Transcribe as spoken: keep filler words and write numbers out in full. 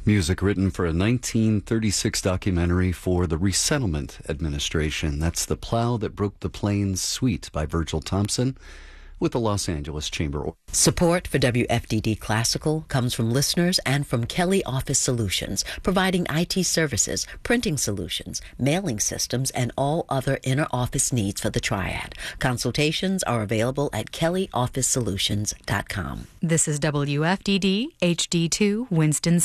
Music written for a nineteen thirty-six documentary for the Resettlement Administration. That's The Plow That Broke the Plains Suite by Virgil Thompson with the Los Angeles Chamber. Support for W F D D Classical comes from listeners and from Kelly Office Solutions, providing I T services, printing solutions, mailing systems, and all other inner office needs for the Triad. Consultations are available at kelly office solutions dot com. This is W F D D H D two Winston